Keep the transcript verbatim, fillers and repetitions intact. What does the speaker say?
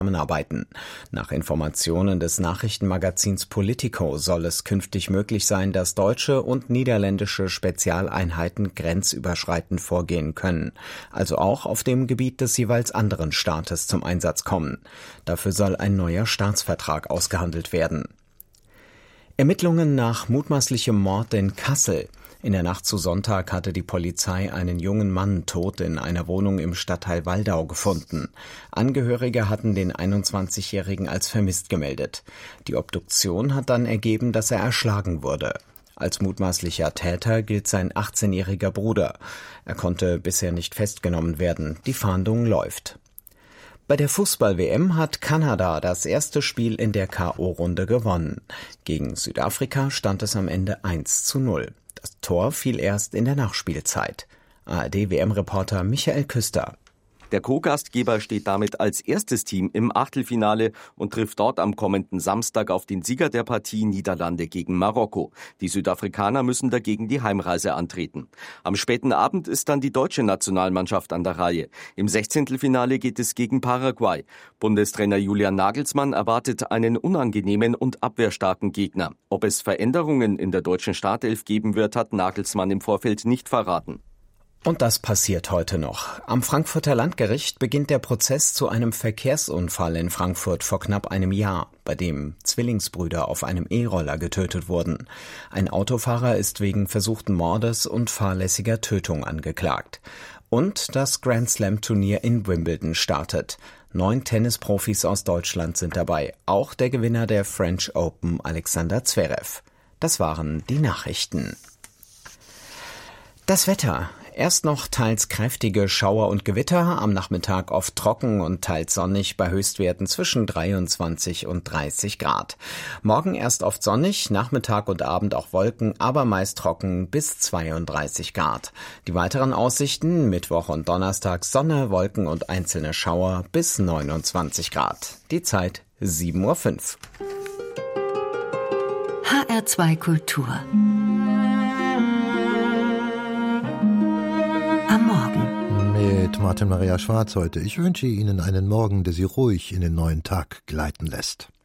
zusammenarbeiten. Nach Informationen des Nachrichtenmagazins Politico soll es künftig möglich sein, dass deutsche und niederländische Spezialeinheiten grenzüberschreitend vorgehen können, also auch auf dem Gebiet des jeweils anderen Staates zum Einsatz kommen. Dafür soll ein neuer Staatsvertrag ausgehandelt werden. Ermittlungen nach mutmaßlichem Mord in Kassel. In der Nacht zu Sonntag hatte die Polizei einen jungen Mann tot in einer Wohnung im Stadtteil Waldau gefunden. Angehörige hatten den einundzwanzigjährigen als vermisst gemeldet. Die Obduktion hat dann ergeben, dass er erschlagen wurde. Als mutmaßlicher Täter gilt sein achtzehnjähriger Bruder. Er konnte bisher nicht festgenommen werden. Die Fahndung läuft. Bei der Fußball-W M hat Kanada das erste Spiel in der K O-Runde gewonnen. Gegen Südafrika stand es am Ende eins zu null. Das Tor fiel erst in der Nachspielzeit. A R D-W M-Reporter Michael Küster. Der Co-Gastgeber steht damit als erstes Team im Achtelfinale und trifft dort am kommenden Samstag auf den Sieger der Partie Niederlande gegen Marokko. Die Südafrikaner müssen dagegen die Heimreise antreten. Am späten Abend ist dann die deutsche Nationalmannschaft an der Reihe. Im Sechzehntelfinale geht es gegen Paraguay. Bundestrainer Julian Nagelsmann erwartet einen unangenehmen und abwehrstarken Gegner. Ob es Veränderungen in der deutschen Startelf geben wird, hat Nagelsmann im Vorfeld nicht verraten. Und das passiert heute noch. Am Frankfurter Landgericht beginnt der Prozess zu einem Verkehrsunfall in Frankfurt vor knapp einem Jahr, bei dem Zwillingsbrüder auf einem E-Roller getötet wurden. Ein Autofahrer ist wegen versuchten Mordes und fahrlässiger Tötung angeklagt. Und das Grand-Slam-Turnier in Wimbledon startet. Neun Tennisprofis aus Deutschland sind dabei, auch der Gewinner der French Open, Alexander Zverev. Das waren die Nachrichten. Das Wetter. Erst noch teils kräftige Schauer und Gewitter, am Nachmittag oft trocken und teils sonnig bei Höchstwerten zwischen dreiundzwanzig und dreißig Grad. Morgen erst oft sonnig, Nachmittag und Abend auch Wolken, aber meist trocken bis zweiunddreißig Grad. Die weiteren Aussichten, Mittwoch und Donnerstag Sonne, Wolken und einzelne Schauer bis neunundzwanzig Grad. Die Zeit sieben Uhr fünf. H R zwei Kultur. Am Morgen. Mit Martin Maria Schwarz heute. Ich wünsche Ihnen einen Morgen, der Sie ruhig in den neuen Tag gleiten lässt.